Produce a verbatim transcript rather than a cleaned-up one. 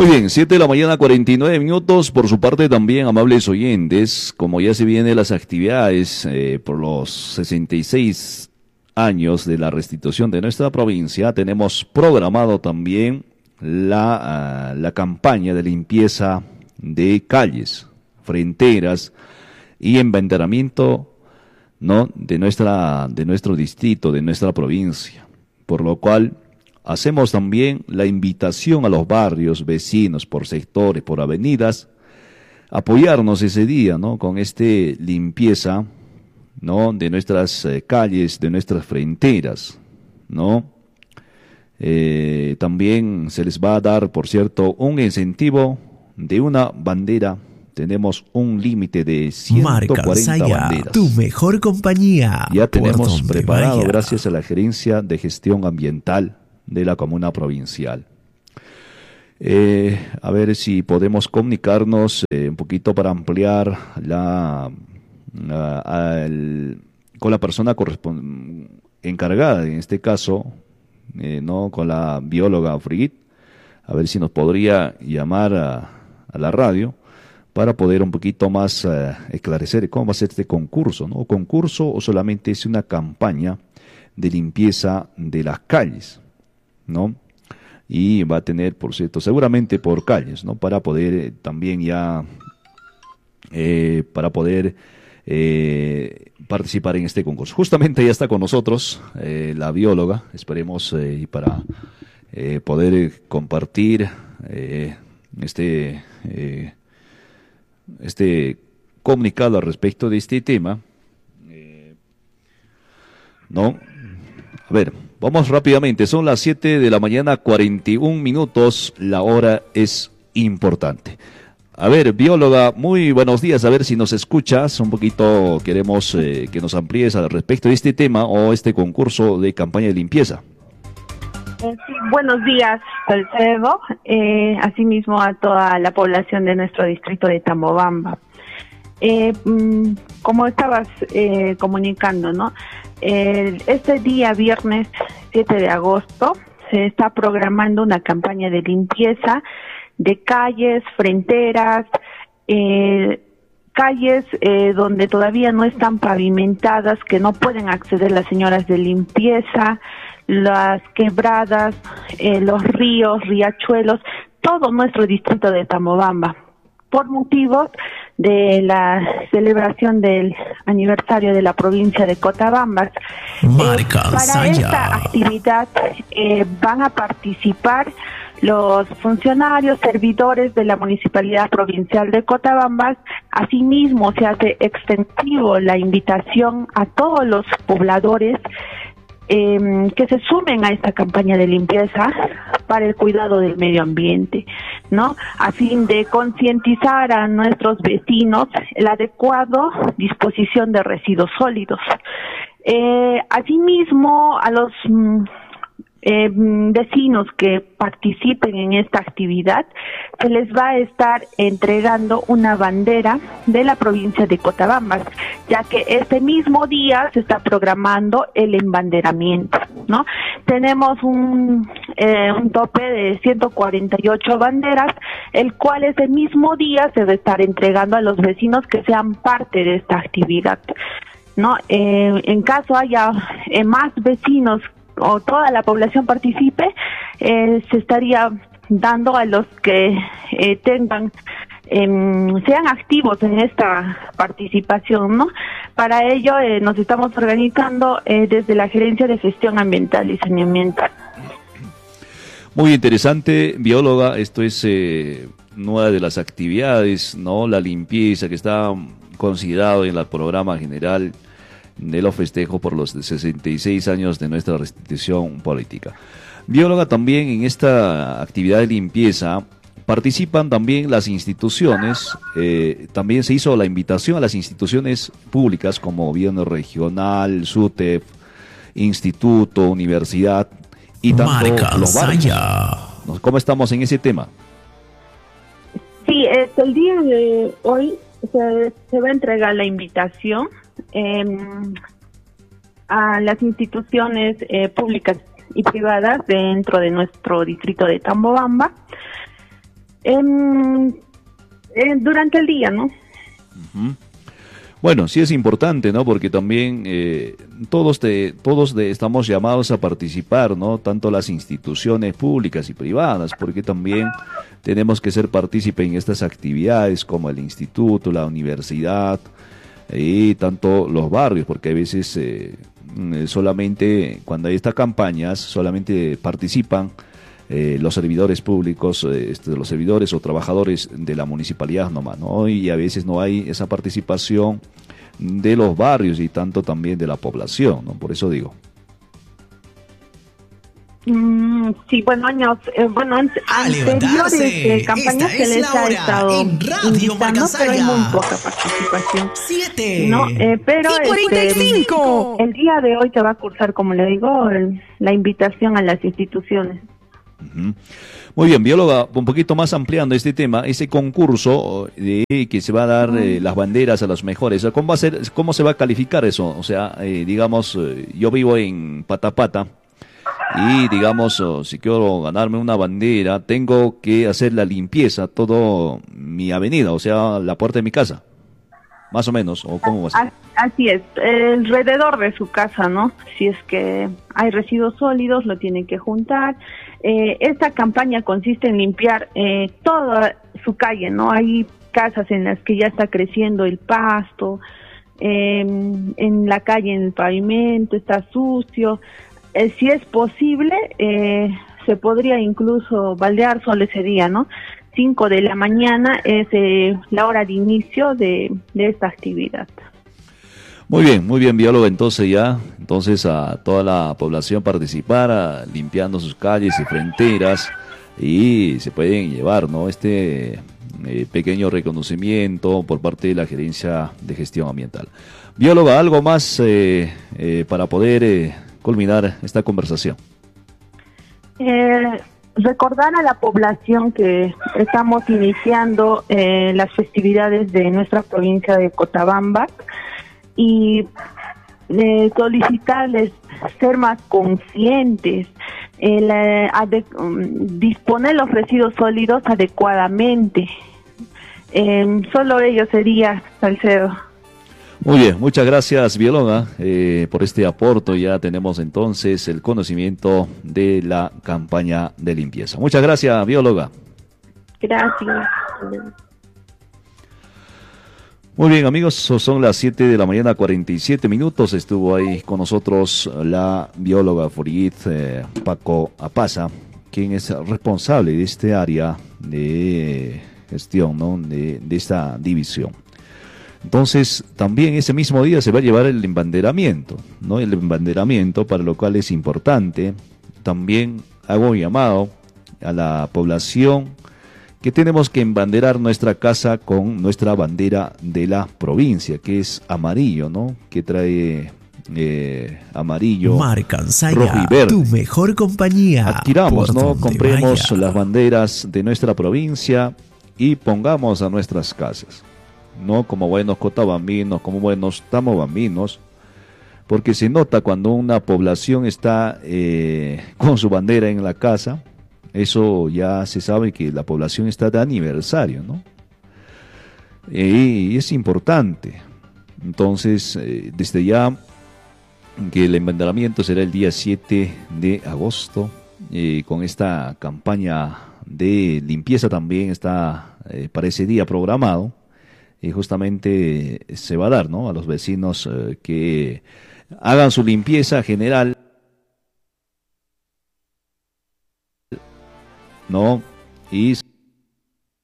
Muy bien, siete de la mañana, cuarenta y nueve minutos. Por su parte también, amables oyentes, como ya se vienen las actividades eh, por los sesenta y seis años de la restitución de nuestra provincia, tenemos programado también la, uh, la campaña de limpieza de calles, fronteras y embanderamiento, ¿no?, de nuestra, de nuestro distrito, de nuestra provincia, por lo cual hacemos también la invitación a los barrios, vecinos, por sectores, por avenidas, apoyarnos ese día, ¿no?, con este limpieza, ¿no?, de nuestras eh, calles, de nuestras fronteras, ¿no? Eh, también se les va a dar, por cierto, un incentivo de una bandera. Tenemos un límite de ciento cuarenta banderas. Tu mejor compañía. Ya tenemos preparado vaya. Gracias a la Gerencia de Gestión Ambiental de la Comuna Provincial. Eh, a ver si podemos comunicarnos eh, un poquito para ampliar la, la el, con la persona encargada, en este caso, eh, no con la bióloga Frigit, a ver si nos podría llamar a, a la radio para poder un poquito más uh, esclarecer cómo va a ser este concurso, ¿no? ¿Concurso o solamente es una campaña de limpieza de las calles, ¿no? Y va a tener, por cierto, seguramente por calles, ¿no?, para poder eh, también ya, eh, para poder eh, participar en este concurso. Justamente ya está con nosotros eh, la bióloga, esperemos, eh, y para eh, poder eh, compartir eh, este... Eh, este comunicado al respecto de este tema, eh, ¿no? A ver, vamos rápidamente, son las siete de la mañana, cuarenta y un minutos, la hora es importante. A ver, bióloga, muy buenos días, a ver si nos escuchas, un poquito queremos eh, que nos amplíes al respecto de este tema o este concurso de campaña de limpieza. Sí, buenos días, Alfredo, eh, asimismo a toda la población de nuestro distrito de Tambobamba. Eh, como estabas eh, comunicando, ¿no? Eh, este día, viernes siete de agosto, se está programando una campaña de limpieza de calles, fronteras, eh, calles eh, donde todavía no están pavimentadas, que no pueden acceder las señoras de limpieza, las quebradas, eh, los ríos, riachuelos, todo nuestro distrito de Tambobamba, por motivos de la celebración del aniversario de la provincia de Cotabambas. Eh, para esta actividad eh, van a participar los funcionarios, servidores de la Municipalidad Provincial de Cotabambas. Asimismo, se hace extensivo la invitación a todos los pobladores Eh, que se sumen a esta campaña de limpieza para el cuidado del medio ambiente, ¿no? A fin de concientizar a nuestros vecinos el adecuado disposición de residuos sólidos. Eh, asimismo, a los mm, eh, vecinos que participen en esta actividad, se les va a estar entregando una bandera de la provincia de Cotabambas, ya que este mismo día se está programando el embanderamiento, ¿no? Tenemos un, eh, un tope de ciento cuarenta y ocho banderas, el cual ese mismo día se va a estar entregando a los vecinos que sean parte de esta actividad, ¿no? Eh, en caso haya eh, más vecinos o toda la población participe, eh, se estaría dando a los que eh, tengan, eh, sean activos en esta participación, ¿no? Para ello eh, nos estamos organizando eh, desde la Gerencia de Gestión Ambiental y Saneamiento. Muy interesante, bióloga, esto es eh, una de las actividades, ¿no?, la limpieza que está considerado en el programa general de los festejos por los sesenta y seis años de nuestra restitución política. Bióloga, también en esta actividad de limpieza participan también las instituciones, eh, también se hizo la invitación a las instituciones públicas como gobierno regional, SUTEF, instituto, universidad y tanto Marca los barrios. ¿Cómo estamos en ese tema? Sí, este, el día de hoy se, se va a entregar la invitación eh, a las instituciones eh, públicas y privadas dentro de nuestro distrito de Tambobamba. em, eh, durante el día, ¿no? Uh-huh. Bueno, sí es importante, ¿no? Porque también eh, todos, de, todos de, estamos llamados a participar, ¿no? Tanto las instituciones públicas y privadas, porque también tenemos que ser partícipes en estas actividades como el instituto, la universidad y tanto los barrios, porque a veces eh, solamente cuando hay estas campañas solamente participan Eh, los servidores públicos, eh, este, los servidores o trabajadores de la municipalidad nomás, ¿no? Y a veces no hay esa participación de los barrios y tanto también de la población, ¿no? Por eso digo. Mm, sí, bueno, años, eh, bueno, an anteriores eh, campañas se les ha estado invitando, pero hay muy poca participación. Siete. No, eh, pero cuarenta y cinco. Este, el día de hoy se va a cursar, como le digo, el, la invitación a las instituciones. Uh-huh. Muy bien, bióloga, un poquito más ampliando este tema, ese concurso de que se va a dar eh, las banderas a los mejores, ¿cómo va a ser, cómo se va a calificar eso? O sea, eh, digamos, eh, yo vivo en Patapata y digamos, oh, si quiero ganarme una bandera, tengo que hacer la limpieza, todo mi avenida, o sea, la puerta de mi casa, más o menos, o cómo va a ser. Así es, alrededor de su casa, ¿no? Si es que hay residuos sólidos, lo tienen que juntar. Eh, esta campaña consiste en limpiar eh, toda su calle, ¿no? Hay casas en las que ya está creciendo el pasto, eh, en la calle, en el pavimento, está sucio. Eh, si es posible, eh, se podría incluso baldear solo ese día, ¿no? Cinco de la mañana es eh, la hora de inicio de, de esta actividad. Muy bien, muy bien, biólogo, entonces ya, entonces a toda la población participar, a, limpiando sus calles y fronteras, y se pueden llevar, ¿no? Este eh, pequeño reconocimiento por parte de la Gerencia de Gestión Ambiental. Bióloga, ¿algo más eh, eh, para poder eh, culminar esta conversación? Eh, recordar a la población que estamos iniciando eh, las festividades de nuestra provincia de Cochabamba, y eh, solicitarles ser más conscientes, el, eh, um, disponer los residuos sólidos adecuadamente. Eh, solo ello sería, Salcedo. Muy bien, muchas gracias, bióloga, eh, por este aporte. Ya tenemos entonces el conocimiento de la campaña de limpieza. Muchas gracias, bióloga. Gracias. Muy bien, amigos, son las siete de la mañana, cuarenta y siete minutos. Estuvo ahí con nosotros la bióloga Forit eh, Paco Apaza, quien es responsable de este área de gestión, ¿no? de, de esta división. Entonces, también ese mismo día se va a llevar el embanderamiento, ¿no? El embanderamiento, para lo cual es importante. También hago un llamado a la población que tenemos que embanderar nuestra casa con nuestra bandera de la provincia, que es amarillo, ¿no? Que trae eh, amarillo, Marcansaya, rojo y verde. Tu mejor compañía. Adquiramos, ¿no? Compremos vaya. las banderas de nuestra provincia y pongamos a nuestras casas, no como buenos cotabambinos, como buenos tamobambinos, porque se nota cuando una población está eh, con su bandera en la casa. Eso ya se sabe que la población está de aniversario, ¿no? Y es importante. Entonces, eh, desde ya, que el embanderamiento será el día siete de agosto, eh, con esta campaña de limpieza también está eh, para ese día programado, y justamente eh, se va a dar, ¿no? A los vecinos eh, que hagan su limpieza general, ¿no? Y